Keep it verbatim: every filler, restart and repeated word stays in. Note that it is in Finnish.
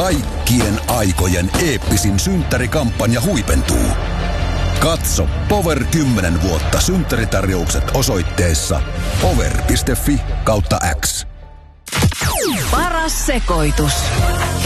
Kaikkien aikojen eeppisin synttärikampanja huipentuu. Katso Power kymmenen vuotta synttäritarjoukset osoitteessa power piste fi kautta X. Paras sekoitus.